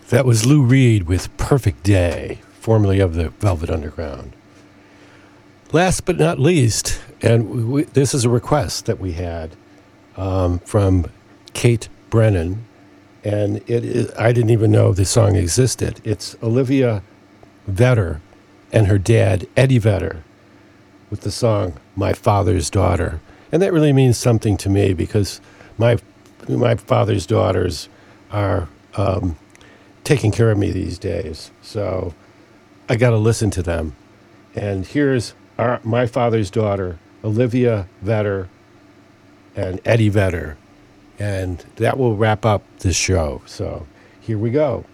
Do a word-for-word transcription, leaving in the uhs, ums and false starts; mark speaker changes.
Speaker 1: That was Lou Reed with Perfect Day, formerly of the Velvet Underground. Last but not least, and we, this is a request that we had um, from Kate Brennan, and it is, I didn't even know the song existed. It's Olivia Vedder and her dad, Eddie Vedder, with the song My Father's Daughter. And that really means something to me because my my father's daughters are um, taking care of me these days. So I got to listen to them. And here's our, my father's daughter, Olivia Vedder and Eddie Vedder. And that will wrap up this show. So here we go.